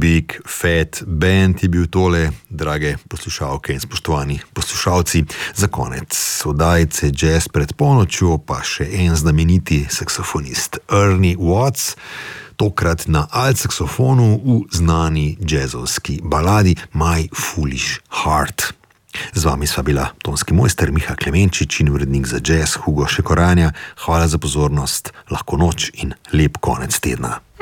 Big Fat Band je bil tole, drage poslušalke in spoštovani poslušalci. Za konec oddajice Jazz pred polnočjo pa še en znameniti saksofonist Ernie Watts, tokrat na alt-saksofonu v znani jazzovski baladi My Foolish Heart. Z vami sva bila tonski mojster Miha Klemenčič in urednik za jazz Hugo Šekoranja. Hvala za pozornost, lahko noč in lep konec tedna.